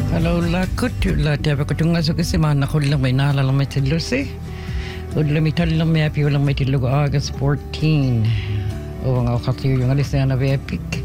Hello la kutu la te whakatunga so kasi mana ko lang may naalala may tilusi. Udlamitan lang may api walang may tilugo August 14. O nga kakatiyo yung alis na na epic.